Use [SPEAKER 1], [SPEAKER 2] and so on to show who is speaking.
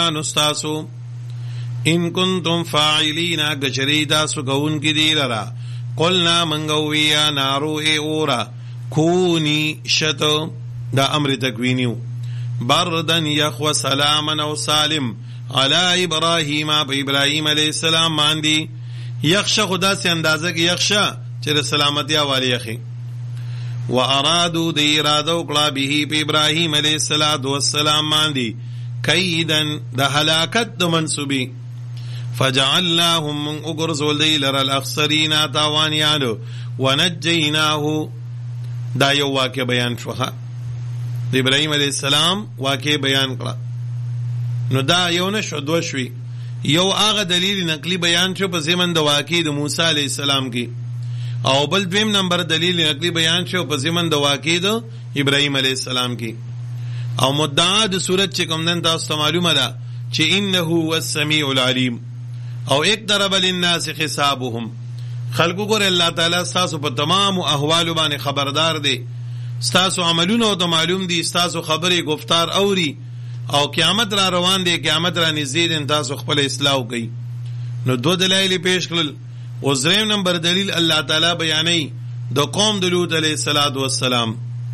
[SPEAKER 1] نستاسو ان کنتم فاعلین گچری تاسو کون کی دی لرا قلنا منگوی یا نارو اے اورا کونی شتو دا امر تکوینیو بردن یخو سلاما او سالم علی ابراہیم اب ابراہیم علیہ السلام ماندی یخشا خدا سے اندازہ کی یخشا چر سلامتیا والی یخی و ارادو دی ارادو کلا بھی پی ابراہیم علیہ السلام ماندی کیدن دا حلاکت دا منصوبی فجعلناهم من اگرزول دی لر الاخسرین تاوانیانو ونجیناہو دا یو واقع بیان شوخا دا ابراہیم علیہ السلام واقع بیان کرا نو دا یو نشو دو شوی یو آغا دلیل نقلی بیان شو پا زمن دا واقع دا موسیٰ علیہ السلام کی او بل دویم نمبر دلیل نقلی بیان شو پا زمن دا واقع دا ابراہیم علیہ السلام کی او مدعا دا صورت چکم دن تاستا معلوم دا چه انہو والسمیع العلیم او اقترب للناس حسابهم خلقو گر اللہ تعالی ستاسو پا تمام احوالو بان خبردار دے ستاسو عملونو تا معلوم دی ستاسو خبری گفتار اوری او قیامت را روان دے قیامت را نزدید انتاسو خپل اصلاح کئی نو دو دلائل پیش کلل و زریم نمبر دلیل اللہ تعالی بیانی دو قوم دلوت علیہ السلام